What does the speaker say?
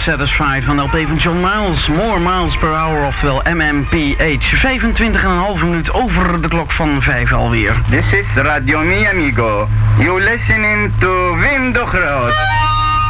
Satisfied van de LP van John Miles. More Miles per Hour, oftewel MMPH. 25,5 minuut over de klok van 5 alweer. This is Radio Mi Amigo. You listening to Wim de Groot.